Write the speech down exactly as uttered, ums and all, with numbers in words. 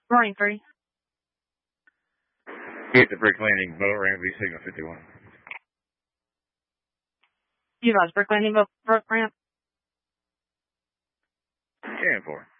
Marine three. Get the brick landing boat ramp, V signal fifty-one. You guys, brick landing boat ramp? ten four.